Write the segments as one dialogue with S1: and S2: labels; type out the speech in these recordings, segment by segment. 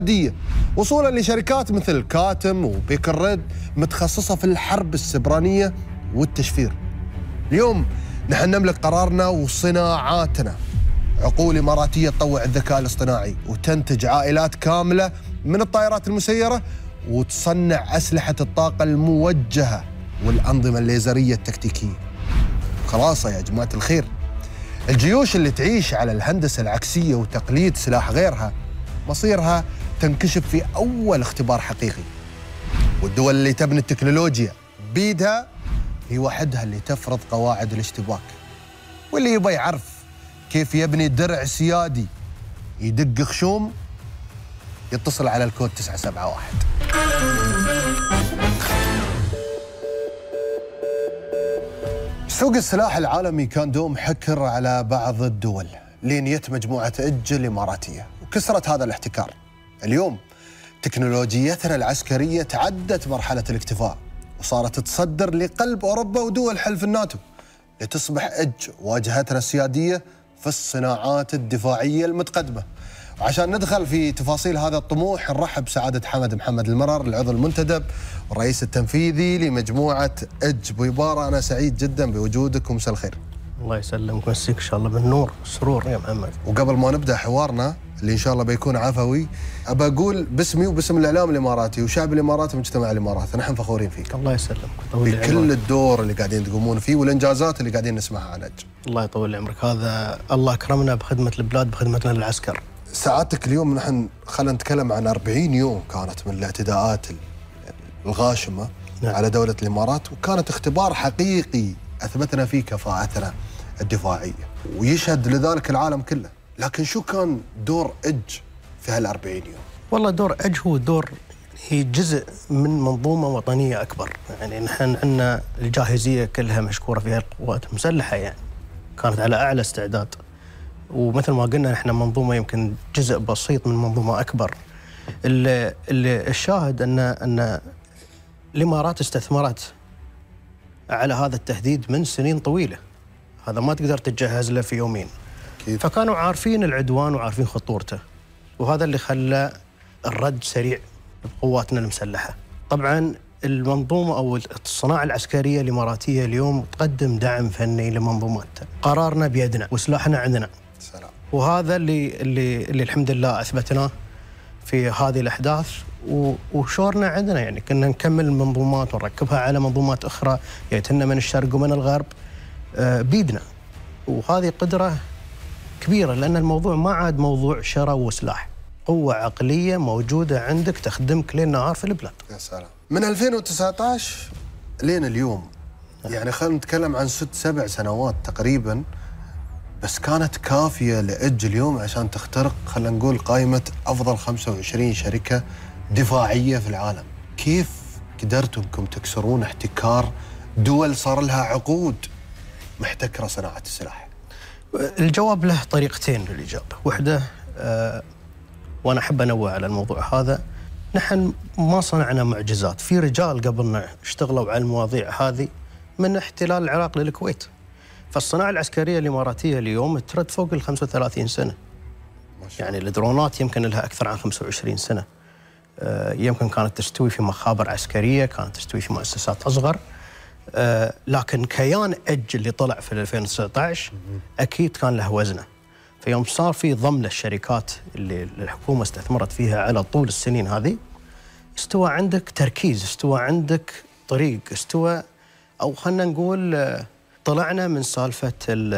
S1: دية، وصولا لشركات مثل كاتم وبيكر ريد متخصصة في الحرب السبرانية والتشفير. اليوم نحن نملك قرارنا وصناعاتنا، عقول إماراتية تطوع الذكاء الاصطناعي وتنتج عائلات كاملة من الطائرات المسيرة وتصنع أسلحة الطاقة الموجهة والأنظمة الليزرية التكتيكية. خلاصة يا جماعة الخير، الجيوش اللي تعيش على الهندسة العكسية وتقليد سلاح غيرها مصيرها تنكشف في أول اختبار حقيقي، والدول اللي تبني التكنولوجيا بيدها هي وحدها اللي تفرض قواعد الاشتباك. واللي يبغى يعرف كيف يبني درع سيادي يدق خشوم يتصل على الكود 971. سوق السلاح العالمي كان دوم حكر على بعض الدول لين جت مجموعة إج الإماراتية وكسرت هذا الاحتكار. اليوم تكنولوجيتنا العسكرية تعدت مرحلة الاكتفاء وصارت تصدر لقلب أوروبا ودول حلف الناتو لتصبح إج واجهتنا السيادية في الصناعات الدفاعية المتقدمة. وعشان ندخل في تفاصيل هذا الطموح نرحب بسعادة حمد محمد المرر، العضو المنتدب والرئيس التنفيذي لمجموعة إج بويبارة. أنا سعيد جدا بوجودك ومساء الخير.
S2: الله يسلمك ويمسيك إن شاء الله بالنور والسرور يا محمد.
S1: وقبل ما نبدأ حوارنا اللي إن شاء الله بيكون عفوي، أبى أقول باسمي وباسم الإعلام الإماراتي وشعب الإمارات ومجتمع الإمارات نحن فخورين فيك.
S2: الله يسلمك
S1: بكل الدور اللي قاعدين تقومون فيه والإنجازات اللي قاعدين نسمعها عن إج.
S2: الله يطول عمرك، هذا الله أكرمنا بخدمة البلاد بخدمتنا للعسكر.
S1: سعادتك اليوم نحن خلينا نتكلم عن 40 يوم كانت من الاعتداءات الغاشمة على دولة الإمارات، وكانت اختبار حقيقي أثبتنا فيه كفاءتنا الدفاعية ويشهد لذلك العالم كله. لكن شو كان دور إج في هال40 يوم؟
S2: والله دور إج هو دور هي جزء من منظومة وطنية أكبر. يعني نحن عندنا الجاهزية كلها مشكورة فيها القوات المسلحة، يعني كانت على أعلى استعداد. ومثل ما قلنا نحن منظومة يمكن جزء بسيط من منظومة أكبر. الشاهد أن الإمارات استثمرت على هذا التهديد من سنين طويلة، هذا ما تقدر تتجهز له في يومين. أكيد. فكانوا عارفين العدوان وعارفين خطورته، وهذا اللي خلى الرد سريع بقواتنا المسلحة. طبعا المنظومة أو الصناعة العسكرية الإماراتية اليوم تقدم دعم فني لمنظوماتها. قرارنا بيدنا وسلاحنا عندنا. سلام. وهذا اللي الحمد لله أثبتناه في هذه الأحداث، وشورنا عندنا. يعني كنا نكمل المنظومات ونركبها على منظومات أخرى يأتينا من الشرق ومن الغرب بيدنا. وهذه قدرة كبيرة، لأن الموضوع ما عاد موضوع شراء وسلاح، قوة عقلية موجودة عندك تخدمك ليل نهار في البلاد.
S1: يا سلام. من 2019 لين اليوم يعني خلينا نتكلم عن 6-7 سنوات تقريبا، بس كانت كافية لإج اليوم عشان تخترق خلينا نقول قائمة أفضل 25 شركة دفاعية في العالم. كيف قدرتوا انكم تكسرون احتكار دول صار لها عقود محتكرة صناعة السلاح؟
S2: الجواب له طريقتين للإجابة. واحدة وأنا أحب أنوه على الموضوع هذا، نحن ما صنعنا معجزات. في رجال قبلنا اشتغلوا على المواضيع هذه من احتلال العراق للكويت. فالصناعة العسكرية الإماراتية اليوم ترد فوق 35 سنة. يعني الدرونات يمكن لها أكثر عن 25 سنة. يمكن كانت تستوي في مخابر عسكرية، كانت تستوي في مؤسسات أصغر. لكن كيان إج اللي طلع في 2019 أكيد كان له وزنه. فيوم صار في ضم للشركات اللي الحكومة استثمرت فيها على طول السنين هذه، استوى عندك تركيز، استوى عندك طريق، استوى أو خلنا نقول طلعنا من سالفة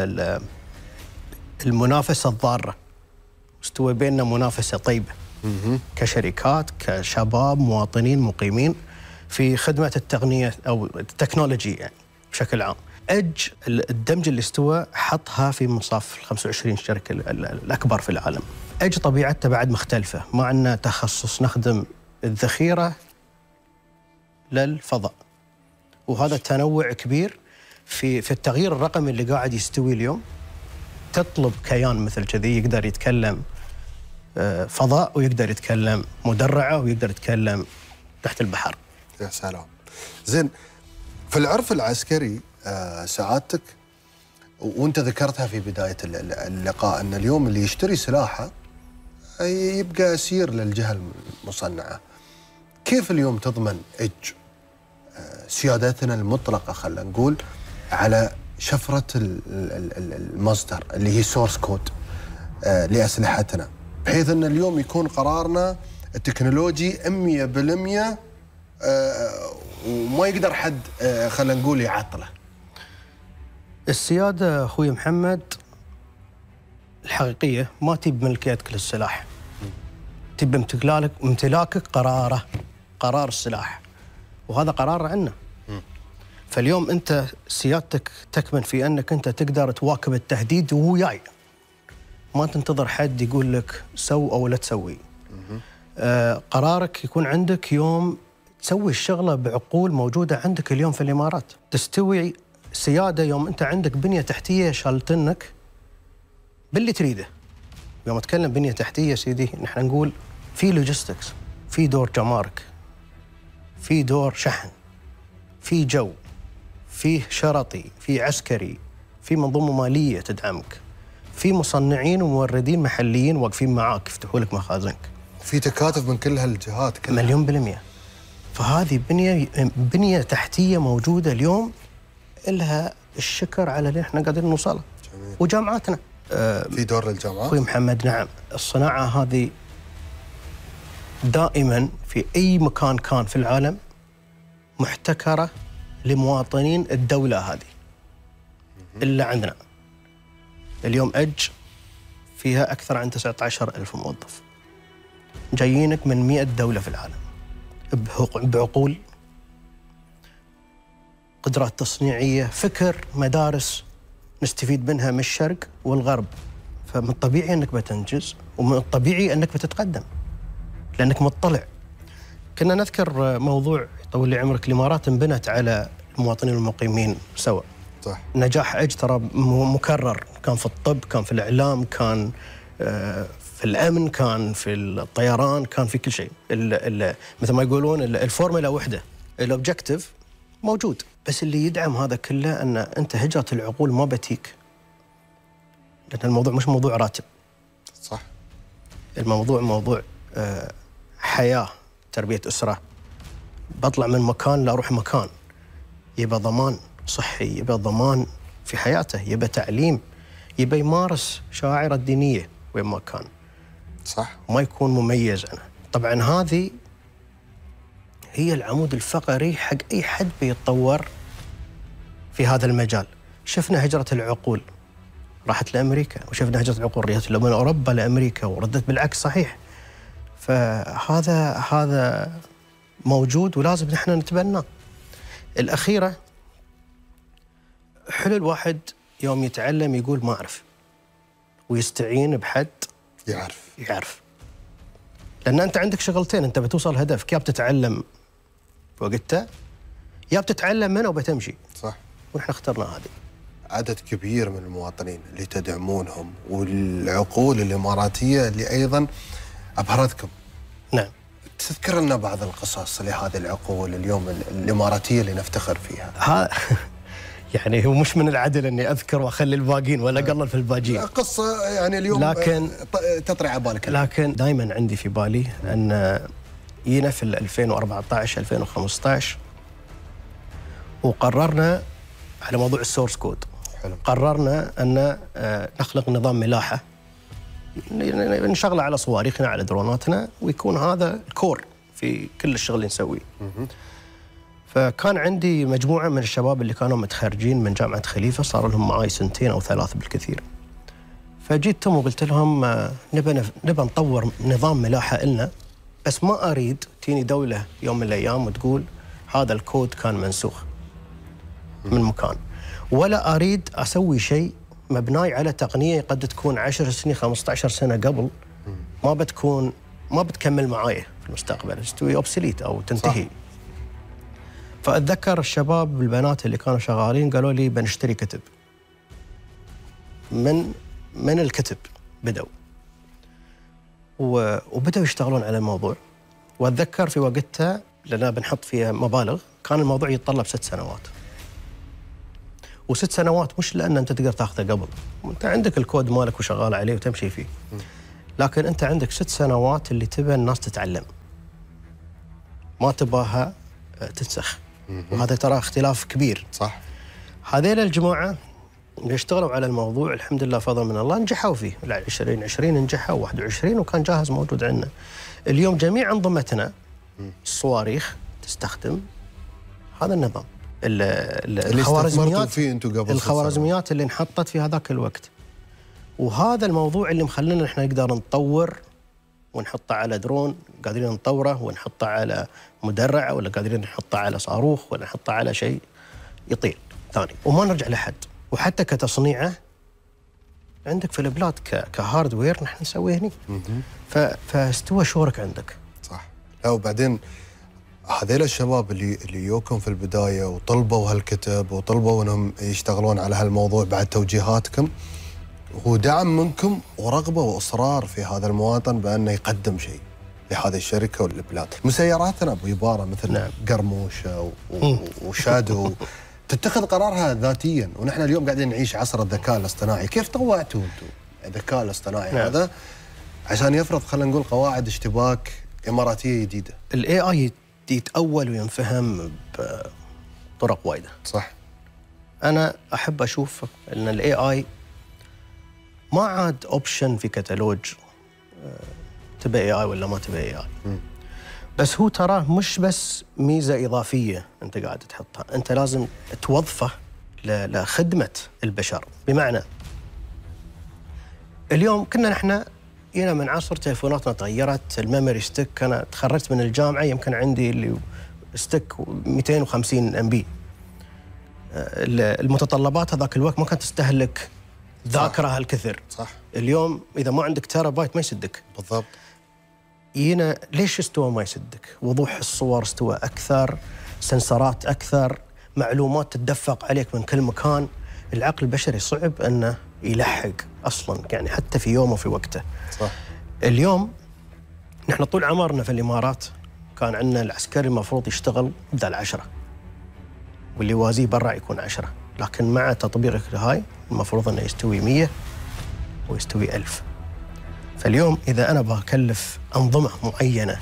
S2: المنافسة الضارة، استوى بيننا منافسة طيبة كشركات، كشباب مواطنين مقيمين في خدمة التقنية أو التكنولوجي يعني بشكل عام. إج الدمج اللي استوى حطها في مصاف 25 شركة الأكبر في العالم. إج طبيعتها بعد مختلفة، ما عندنا تخصص نخدم الذخيرة للفضاء، وهذا التنوع كبير في التغيير الرقمي اللي قاعد يستوي اليوم. تطلب كيان مثل كذي يقدر يتكلم فضاء ويقدر يتكلم مدرعة ويقدر يتكلم تحت البحر.
S1: يا سلام. زين، في العرف العسكري سعادتك وانت ذكرتها في بداية اللقاء ان اليوم اللي يشتري سلاحه يبقى أسير للجهة المصنعة. كيف اليوم تضمن إج سيادتنا المطلقة خلينا نقول على شفرة المصدر اللي هي سورس كود لأسلحتنا، بحيث أن اليوم يكون قرارنا التكنولوجي 100% وما يقدر حد خلينا نقول يعطله؟
S2: السيادة أخوي محمد الحقيقية ما تجي بملكيتك للسلاح، تجي بامتلاكك قرار السلاح، وهذا قرار عنا. فاليوم أنت سيادتك تكمن في أنك أنت تقدر تواكب التهديد وهو جاي، ما تنتظر حد يقول لك سو أو لا تسوي. قرارك يكون عندك يوم تسوي الشغلة بعقول موجودة عندك اليوم في الإمارات. تستوي سيادة يوم أنت عندك بنية تحتية شالتنك باللي تريده. يوم أتكلم بنية تحتية سيدي نحن نقول في لوجيستكس، في دور جمارك، في دور شحن، في جو، في شرطي، في عسكري، في منظومة مالية تدعمك، في مصنعين وموردين محليين واقفين معاك يفتحوا لك مخازنك،
S1: في تكاتف من كل هالجهات كلها.
S2: مليون بالمية. فهذه بنية تحتية موجودة اليوم لها الشكر على اللي احنا قاعدين نوصله. وجامعاتنا
S1: في دور للجامعات.
S2: اخوي محمد نعم، الصناعة هذه دائما في أي مكان كان في العالم محتكرة لمواطنين الدولة هذه. إلا عندنا اليوم أج فيها أكثر عن 19,000 موظف جايينك من 100 دولة في العالم بعقول، قدرات تصنيعية، فكر، مدارس نستفيد منها من الشرق والغرب. فمن الطبيعي أنك بتنجز، ومن الطبيعي أنك بتتقدم لأنك مطلع. كنا نذكر موضوع طول لي عمرك، الإمارات انبنت على المواطنين والمقيمين سوا.
S1: صح.
S2: نجاح أج ترى مكرر، كان في الطب، كان في الإعلام، كان في الأمن، كان في الطيران، كان في كل شيء. مثل ما يقولون الفورمولا وحدة، الأوبجكتيف موجود، بس اللي يدعم هذا كله أن أنت هجرة العقول ما بتيك، لأن الموضوع مش موضوع راتب.
S1: صح.
S2: الموضوع موضوع حياة، تربية أسرة. بطلع من مكان لا أروح مكان، يبقى ضمان صحي، يبقى ضمان في حياته، يبقى تعليم، يبقى يمارس شعائره الدينية وين ما كان.
S1: صح.
S2: ما يكون مميز. أنا طبعا هذه هي العمود الفقري حق أي حد بيتطور في هذا المجال. شفنا هجرة العقول راحت لأمريكا، وشفنا هجرة العقول رجعت من أوروبا لأمريكا وردت بالعكس صحيح. فهذا موجود ولازم نحن نتبناه. الأخيرة حلو الواحد يوم يتعلم يقول ما أعرف، ويستعين بحد يعرف. لأن أنت عندك شغلتين، أنت بتوصل هدفك، يا بتتعلم وقتها يا بتتعلم منه وبتمشي.
S1: صح.
S2: ونحن اخترنا هذه.
S1: عدد كبير من المواطنين اللي تدعمونهم والعقول الإماراتية اللي أيضا أبهرتكم.
S2: نعم.
S1: تذكر لنا بعض القصص لهذه العقول اليوم الإماراتية اللي نفتخر فيها.
S2: يعني هو مش من العدل اني اذكر واخلي الباقين ولا اقلل في الباقين.
S1: قصه يعني اليوم
S2: لكن
S1: تطري على بالك.
S2: لكن دائما عندي في بالي ان جينا في 2014 2015 وقررنا على موضوع السورس كود.
S1: حلو.
S2: قررنا ان نخلق نظام ملاحه نشغله على صواريخنا على دروناتنا، ويكون هذا الكور في كل الشغل اللي نسويه. فكان عندي مجموعة من الشباب اللي كانوا متخرجين من جامعة خليفة، صار لهم معاي 2 أو 3 بالكثير. فجيتهم وقلت لهم نبى نطور نظام ملاحة إلنا، بس ما أريد تيني دولة يوم من الأيام وتقول هذا الكود كان منسوخ من مكان، ولا أريد أسوي شيء مبناي على تقنية قد تكون 10 سنين 15 سنة قبل ما بتكمل معايا في المستقبل، تستوي أوبسليت أو تنتهي. صح. فأتذكر الشباب والبنات اللي كانوا شغالين قالوا لي بنشتري كتب. من الكتب بدأوا وبدأوا يشتغلون على الموضوع. وأتذكر في وقتها لأننا بنحط فيها مبالغ، كان الموضوع يتطلب 6 سنوات. و6 سنوات مش لأن أنت تقدر تاخذه قبل، أنت عندك الكود مالك وشغال عليه وتمشي فيه. لكن أنت عندك 6 سنوات اللي تبى الناس تتعلم، ما تباها تنسخ. وهذا ترى اختلاف كبير.
S1: صح.
S2: هذيل الجماعة اللي اشتغلوا على الموضوع الحمد لله فضل من الله نجحوا فيه. 2020 نجحوا، 21 وكان جاهز موجود عندنا. اليوم جميع أنظمتنا الصواريخ تستخدم هذا النظام. الخوارزميات اللي انحطت في هذاك الوقت، وهذا الموضوع اللي مخلينا نحن نقدر نطور ونحطه على درون، قادرين نطوره ونحطه على مدرعة، ولا قادرين نحطه على صاروخ، ولا نحطه على شيء يطير ثاني وما نرجع لحد. وحتى كتصنيعه عندك في البلاد كهاردوير نحن نسويه هني. فاستوى شورك عندك.
S1: صح. لا وبعدين هذيل الشباب اللي يوكم في البدايه وطلبوا هالكتب وطلبوا انهم يشتغلون على هالموضوع بعد توجيهاتكم، هو دعم منكم ورغبه واصرار في هذا المواطن بانه يقدم شيء لهذه الشركه والبلاد. مسيراتنا ابو يباره مثل
S2: نعم.
S1: قرموشه وشادو تتخذ قرارها ذاتيا، ونحن اليوم قاعدين نعيش عصر الذكاء الاصطناعي. كيف طوعتوا انتم الذكاء الاصطناعي
S2: نعم.
S1: هذا عشان يفرض خلينا نقول قواعد اشتباك اماراتيه جديده؟
S2: الاي اي يتأول وينفهم بطرق وايده.
S1: صح.
S2: انا احب اشوف ان الاي اي ما عاد اوبشن في كتالوج تبى اي اي ولا ما تبى اي اي، بس هو تراه مش بس ميزه اضافيه انت قاعد تحطها، انت لازم توظفه لخدمه البشر. بمعنى اليوم كنا نحن جينا من عصر تليفوناتنا تغيرت، الميموري ستيك. انا تخرجت من الجامعه يمكن عندي اللي ستيك 250 ام بي. المتطلبات هذاك الوقت ما كانت تستهلك ذاكره هالكثر.
S1: صح.
S2: اليوم اذا ما عندك تيرا بايت ما يسدك.
S1: بالضبط.
S2: جينا ليش استوى ما يسدك؟ وضوح الصور استوى اكثر، سنسرات اكثر، معلومات تتدفق عليك من كل مكان. العقل البشري صعب انه يلحق اصلا، يعني حتى في يومه وفي وقته.
S1: صح.
S2: اليوم نحن طول عمرنا في الامارات كان عندنا العسكري المفروض يشتغل بدل 10، واللي يوازيه برا يكون 10، لكن مع تطبيق هاي المفروض انه يستوي 100 ويستوي 1000. فاليوم اذا انا بكلف انظمه معينه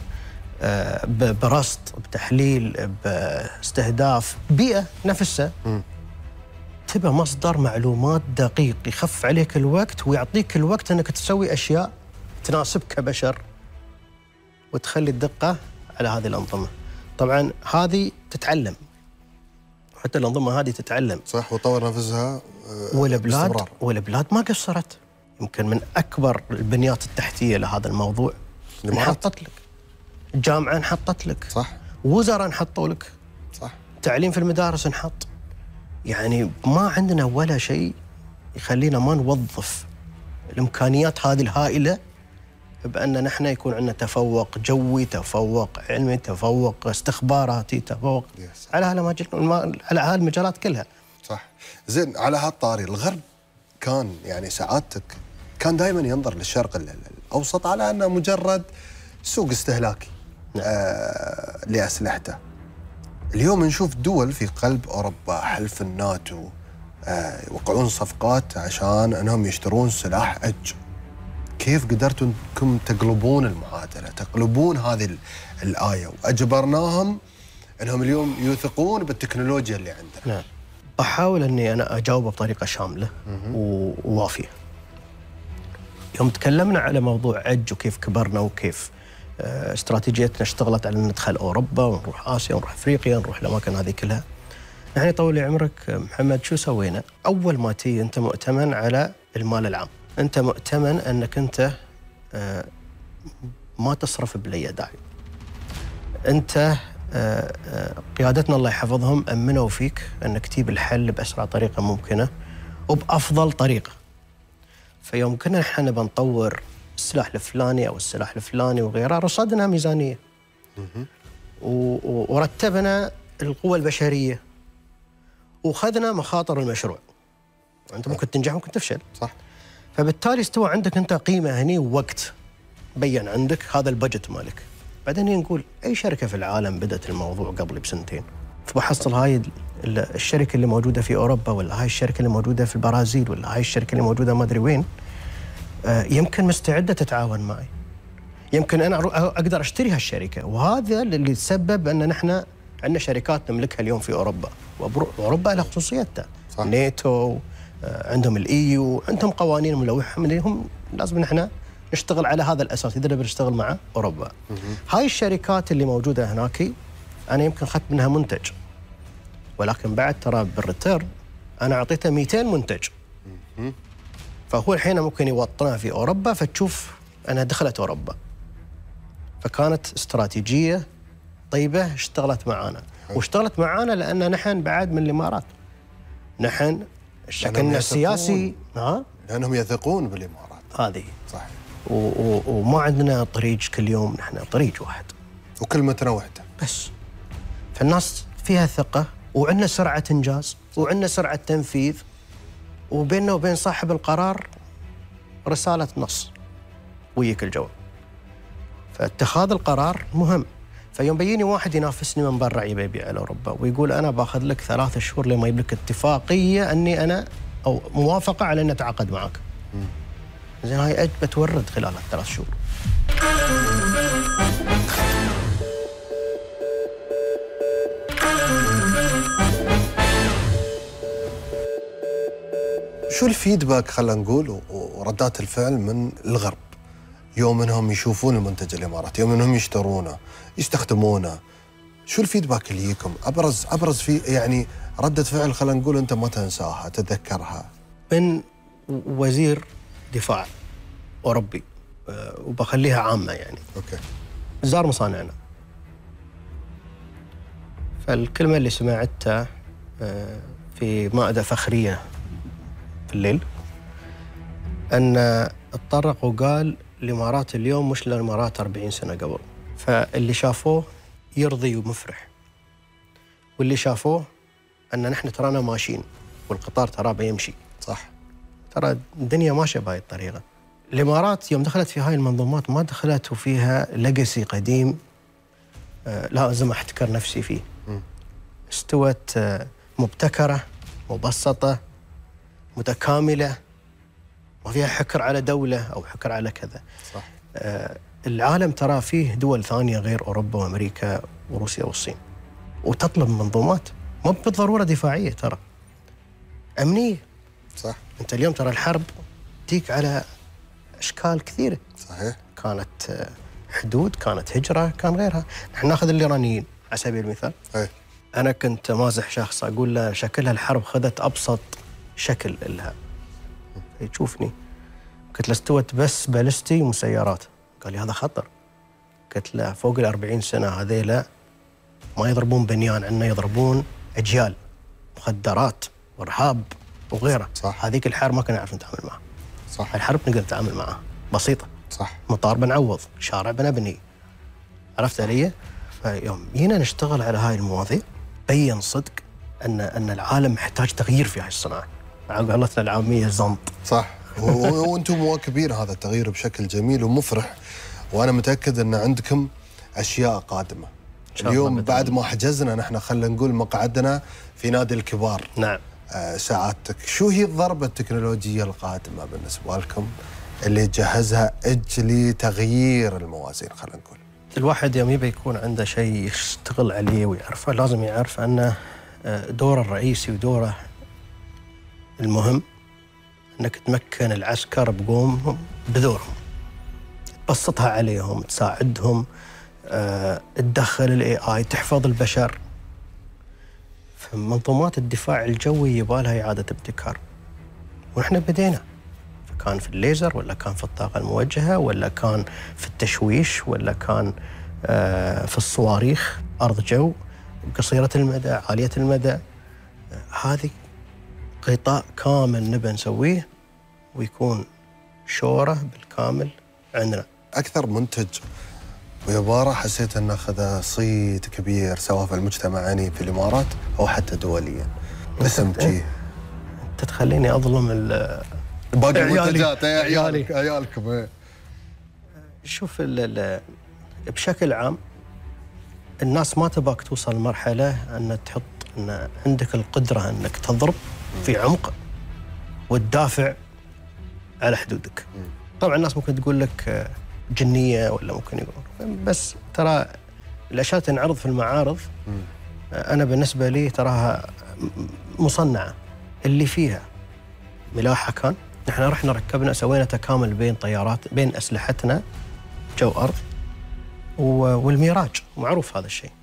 S2: برصد، بتحليل، باستهداف بيئه نفسها، تبى مصدر معلومات دقيق يخف عليك الوقت ويعطيك الوقت انك تسوي اشياء تناسبك كبشر وتخلي الدقه على هذه الانظمه. طبعا هذه تتعلم، حتى الانظمه هذه تتعلم.
S1: صح. وطور نفسها.
S2: والبلاد ما قصرت. يمكن من اكبر البنيات التحتيه لهذا الموضوع انحطت لك، الجامعه انحطت لك.
S1: صح.
S2: وزراء انحطوا لك.
S1: صح.
S2: تعليم في المدارس انحط. يعني ما عندنا ولا شيء يخلينا ما نوظف الامكانيات هذه الهائله بان نحن يكون عندنا تفوق جوي، تفوق علمي، تفوق استخباراتي، تفوق على هالمجالات كلها.
S1: صح. زين، على هالطاري الغرب كان يعني سعادتك كان دائما ينظر للشرق الاوسط على انه مجرد سوق استهلاكي لاسلحته. اليوم نشوف دول في قلب اوروبا، حلف الناتو، يوقعون صفقات عشان انهم يشترون سلاح اج. كيف قدرتوا انكم تقلبون المعادله، تقلبون هذه الايه واجبرناهم انهم اليوم يوثقون بالتكنولوجيا اللي عندنا؟
S2: نعم. بحاول اني انا اجاوبه بطريقه شامله ووافيه. يوم تكلمنا على موضوع اج وكيف كبرنا وكيف استراتيجيتنا اشتغلت على ان ندخل اوروبا ونروح اسيا ونروح افريقيا ونروح الاماكن هذه كلها. يعني طول لي عمرك محمد، شو سوينا؟ اول ما تيجي انت مؤتمن على المال العام، انت مؤتمن انك انت ما تصرف بلا داعي. انت قيادتنا الله يحفظهم امنوا فيك انك تجيب الحل باسرع طريقه ممكنه وبافضل طريقه. فيوم كنا نحن نبى نطور السلاح الفلاني او السلاح الفلاني وغيره، رصدنا ميزانيه ورتبنا القوى البشريه وخذنا مخاطر المشروع. انت ممكن تنجح ممكن تفشل.
S1: صح.
S2: فبالتالي استوى عندك انت قيمه هني ووقت بين عندك هذا البجت مالك. بعدين نقول اي شركه في العالم بدات الموضوع قبل بسنتين، فبحصل هاي الشركه اللي موجوده في اوروبا، ولا هاي الشركه اللي موجوده في البرازيل، ولا هاي الشركه اللي موجوده ما ادري وين، يمكن مستعده تتعاون معي، يمكن انا اقدر اشتري هالشركه، وهذا اللي تسبب ان نحن عندنا شركات نملكها اليوم في اوروبا، واوروبا لها خصوصيتها. صح. ناتو، عندهم الايو، عندهم قوانين ملوحه منهم، لازم نحن نشتغل على هذا الاساس اذا نبي نشتغل مع اوروبا. هاي الشركات اللي موجوده هناك انا يمكن اخذت منها منتج، ولكن بعد ترى بالريتيرن انا اعطيته 200 منتج. فهو الحين ممكن يوطنها في اوروبا، فتشوف انها دخلت اوروبا. فكانت استراتيجيه طيبه اشتغلت معانا، واشتغلت معانا لان نحن بعد من الامارات، نحن شكلنا السياسي
S1: لانهم يثقون بالامارات.
S2: هذه
S1: صحيح.
S2: وما عندنا طريق كل يوم، نحن طريق واحد
S1: وكلمتنا واحده
S2: بس. فالناس فيها ثقه، وعندنا سرعه انجاز، وعندنا سرعه تنفيذ، وبيننا وبين صاحب القرار رساله نص وياك الجواب. فاتخاذ القرار مهم. فيوم بيجيني واحد ينافسني من برا يبي يبيع على اوروبا، ويقول انا باخذ لك 3 شهور لما يجيب لك اتفاقيه اني انا او موافقه على اني اتعاقد معك. زين هاي بتورد خلال ال3 شهور.
S1: شو الفيدباك خلينا نقول وردات الفعل من الغرب يوم انهم يشوفون المنتج الاماراتي، يوم انهم يشترونه يستخدمونه؟ شو الفيدباك اللي يجيكم؟ ابرز في يعني رده فعل خلينا نقول انت ما تنساها تتذكرها.
S2: من وزير دفاع اوروبي، وبخليها عامه يعني.
S1: اوكي.
S2: زار مصانعنا. فالكلمه اللي سمعتها في مائده فخريه في الليل ان اتطرق وقال الامارات اليوم مش الامارات 40 سنه قبل. فاللي شافوه يرضي ومفرح، واللي شافوه ان نحن ترانا ماشيين والقطار ترى بيمشي.
S1: صح.
S2: ترى الدنيا ماشيه بهاي الطريقه. الامارات يوم دخلت في هاي المنظومات ما دخلت وفيها ليجاسي قديم لازم احتكر نفسي فيه. استوت مبتكره، مبسطه، متكامله، ما فيها حكر على دوله او حكر على كذا.
S1: صح.
S2: العالم ترى فيه دول ثانيه غير اوروبا وامريكا وروسيا والصين، وتطلب منظومات مو بالضروره دفاعيه، ترى امنيه.
S1: صح.
S2: انت اليوم ترى الحرب تيك على اشكال كثيره.
S1: صحيح.
S2: كانت حدود، كانت هجره، كان غيرها. نحن ناخذ الايرانيين على سبيل المثال. انا كنت مازح شخص اقول له شكلها الحرب خذت ابسط شكل لها. يشوفني قلت له استوت بس بالستي ومسيرات. قال لي هذا خطر. قلت له فوق ال40 سنه هذيلا ما يضربون بنيان، عندنا يضربون اجيال، مخدرات وارهاب وغيره.
S1: صح.
S2: هذيك الحرب ما كنا نعرف نتعامل معها.
S1: صح.
S2: الحرب نقدر نتعامل معها بسيطه.
S1: صح.
S2: مطار بنعوض، شارع بنبني. عرفت علي؟ فيوم جينا نشتغل على هاي المواضيع بين صدق ان العالم محتاج تغيير في هاي الصناعه. على قولتنا العاميه زنط.
S1: صح. وانتم مواكبين هذا التغيير بشكل جميل ومفرح، وانا متاكد ان عندكم اشياء قادمه. اليوم بعد ما حجزنا نحن خلينا نقول مقعدنا في نادي الكبار.
S2: نعم.
S1: سعادتك شو هي الضربه التكنولوجيه القادمه بالنسبه لكم اللي تجهزها لتغيير الموازين؟ خلينا نقول
S2: الواحد يوم يبي يكون عنده شيء يشتغل عليه ويعرفه، لازم يعرف انه دوره الرئيسي ودوره المهم انك تمكن العسكر بقومهم بدورهم، تبسطها عليهم، تساعدهم، تدخل الاي اي، تحفظ البشر. فمنظومات الدفاع الجوي يبالها اعاده ابتكار، ونحن بدينا. كان في الليزر، ولا كان في الطاقه الموجهه، ولا كان في التشويش، ولا كان في الصواريخ ارض جو، قصيره المدى، عاليه المدى. هذه قطاع كامل نبى نسويه ويكون شوره بالكامل عندنا.
S1: اكثر منتج ويبارة حسيت انه اخذ صيت كبير سواء في المجتمعاني في الامارات او حتى دوليا. اسم جي
S2: انت تخليني اظلم
S1: باقي المنتجات. عيالكم.
S2: شوف بشكل عام الناس ما تباك توصل لمرحله ان تحط ان عندك القدره انك تضرب في عمق وتدافع على حدودك. طبعا الناس ممكن تقول لك جنيه ولا ممكن يقول، بس ترى الاشياء تنعرض في المعارض انا بالنسبه لي تراها مصنعه، اللي فيها ملاحه كان نحن رحنا ركبنا سوينا تكامل بين طيارات بين اسلحتنا جو ارض والميراج، معروف هذا الشيء.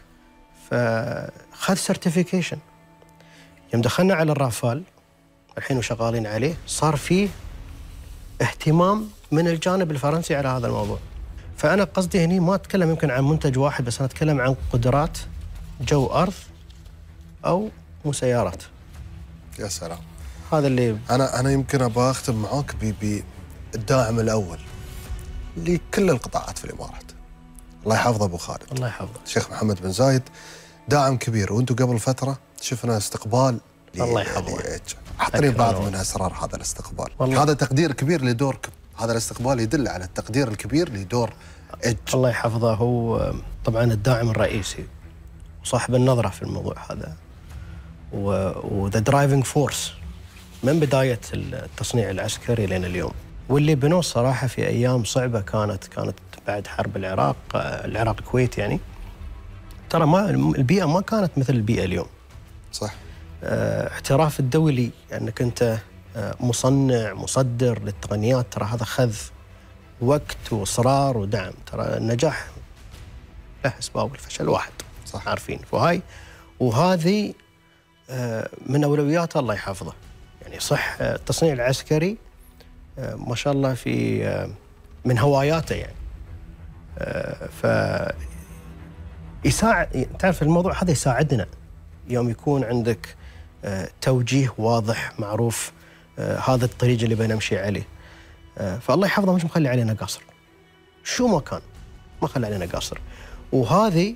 S2: فخذ سيرتيفيكيشن. يوم دخلنا على الرافال الحين وشغالين عليه صار فيه اهتمام من الجانب الفرنسي على هذا الموضوع. فأنا قصدي هني ما أتكلم يمكن عن منتج واحد، بس أنا أتكلم عن قدرات جو أرض أو مسيرات.
S1: يا سلام.
S2: هذا اللي
S1: أنا يمكن أبغى أختم معاك بالداعم الأول لكل القطاعات في الإمارات. الله يحفظه أبو خالد.
S2: الله يحفظه.
S1: الشيخ محمد بن زايد داعم كبير، وأنتم قبل فترة شفنا استقبال
S2: الله يحفظه.
S1: أعطني بعض من أسرار هذا الاستقبال. هذا تقدير كبير لدوركم، هذا الاستقبال يدل على التقدير الكبير لدور إج.
S2: الله يحفظه. هو طبعا الداعم الرئيسي وصاحب النظرة في الموضوع هذا وذا درايفنج فورس من بداية التصنيع العسكري لين اليوم، واللي بنوه صراحة في أيام صعبة كانت بعد حرب العراق الكويت يعني. ترى ما البيئة ما كانت مثل البيئة اليوم.
S1: صح.
S2: اعتراف الدولي أنك أنت مصدر للتقنيات، ترى هذا خذ وقت وإصرار ودعم. ترى النجاح له أسباب والفشل واحد.
S1: صح.
S2: عارفين. وهذه من أولوياته الله يحفظه. يعني صح التصنيع العسكري ما شاء الله في من هواياته يعني. يساعد. تعرف الموضوع هذا يساعدنا يوم يكون عندك توجيه واضح معروف، هذا الطريق اللي بنمشي عليه. فالله يحفظه مش مخلي علينا قصر، شو ما كان ما خلي علينا قصر. وهذه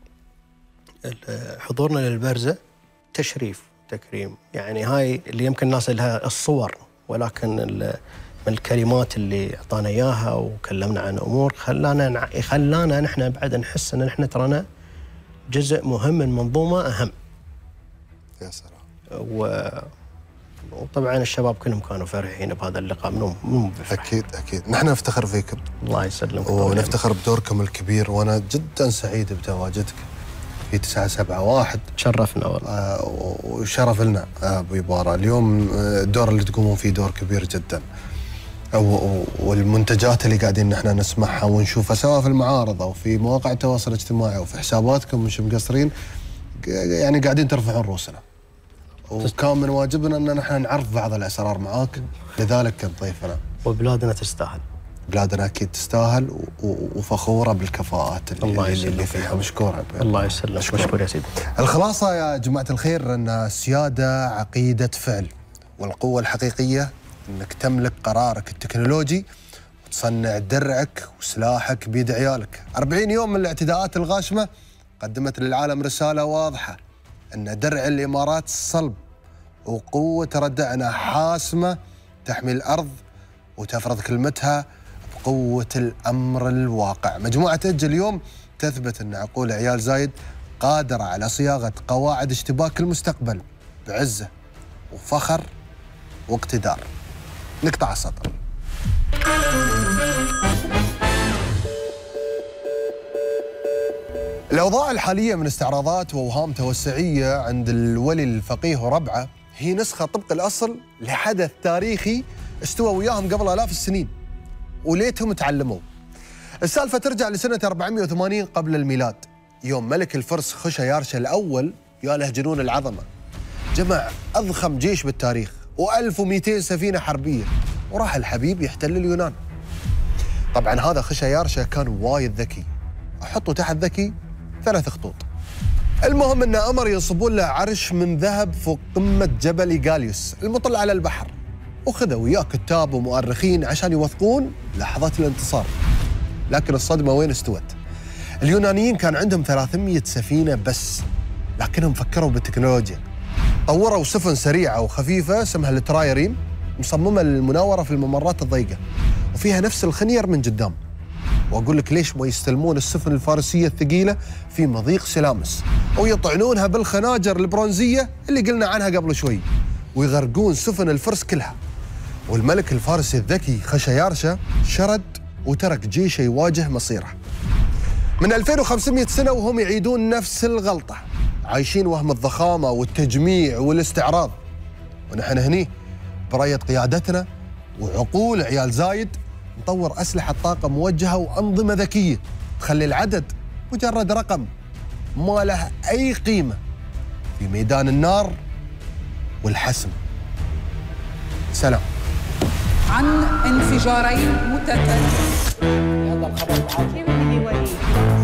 S2: حضورنا للبرزة تشريف تكريم. يعني هاي اللي يمكن الناس لها الصور، ولكن من الكلمات اللي اعطانا اياها وكلمنا عن امور خلانا نحن بعد نحس ان نحن ترانا جزء مهم من منظومه اهم.
S1: يا سلام.
S2: وطبعا الشباب كلهم كانوا فرحين بهذا اللقاء. منهم
S1: اكيد نحن نفتخر فيكم.
S2: الله يسلمك.
S1: ونفتخر بدوركم الكبير، وانا جدا سعيد بتواجدك في 971.
S2: تشرفنا والله.
S1: وشرف لنا ابو يبارة اليوم. الدور اللي تقومون فيه دور كبير جدا، والمنتجات اللي قاعدين نحن نسمعها ونشوفها سواء في المعارض او في مواقع التواصل الاجتماعي او في حساباتكم مش مقصرين، يعني قاعدين ترفعون رؤوسنا. وكان من واجبنا ان نحن نعرف بعض الاسرار معاك، لذلك كنت ضيفنا.
S2: وبلادنا تستاهل.
S1: بلادنا اكيد تستاهل وفخوره بالكفاءات اللي فيها. مشكوره.
S2: الله يسلمك. مشكور يا سيدي.
S1: الخلاصه يا جماعه الخير ان السياده عقيده فعل، والقوه الحقيقيه انك تملك قرارك التكنولوجي وتصنع درعك وسلاحك بيد عيالك. 40 يوم من الاعتداءات الغاشمه قدمت للعالم رساله واضحه ان درع الامارات صلب، وقوه ردعنا حاسمه تحمي الارض وتفرض كلمتها بقوة الأمر الواقع. مجموعة إج اليوم تثبت أن عقول عيال زايد قادرة على صياغة قواعد اشتباك المستقبل بعزة وفخر واقتدار. نقطع السطر. الأوضاع الحالية من استعراضات وأوهام توسعية عند الولي الفقيه وربعه هي نسخة طبق الأصل لحدث تاريخي استوى وياهم قبل آلاف السنين وليتهم تعلموا. السالفة ترجع لسنة 480 قبل الميلاد، يوم ملك الفرس خشا يارشا الأول يا له جنون العظمة، جمع أضخم جيش بالتاريخ و1200 سفينة حربية، وراح الحبيب يحتل اليونان. طبعا هذا خشا يارشا كان وايد ذكي، أحطوا تحت ذكي 3 خطوط. المهم أن أمر ينصبون له عرش من ذهب فوق قمة جبل إيغاليوس المطل على البحر، وخذوا وياه كتاب ومؤرخين عشان يوثقون لحظة الانتصار. لكن الصدمة وين استوت؟ اليونانيين كان عندهم 300 سفينة بس، لكنهم فكروا بالتكنولوجيا. طوروا سفن سريعة وخفيفة اسمها الترايرين، مصممة للمناورة في الممرات الضيقة، وفيها نفس الخنير من قدام. وأقول لك ليش ما يستلمون السفن الفارسية الثقيلة في مضيق سلامس ويطعنونها بالخناجر البرونزية اللي قلنا عنها قبل شوي، ويغرقون سفن الفرس كلها. والملك الفارسي الذكي خشيارشا شرد وترك جيشه يواجه مصيره. من 2500 سنة وهم يعيدون نفس الغلطة، عايشين وهم الضخامة والتجميع والاستعراض. ونحن هني برأية قيادتنا وعقول عيال زايد نطور أسلحة طاقة موجهة وأنظمة ذكية تخلي العدد مجرد رقم ما له أي قيمة في ميدان النار والحسم. سلام.
S3: عن انفجارين متتاليين.
S4: هذا الخبر العاجل.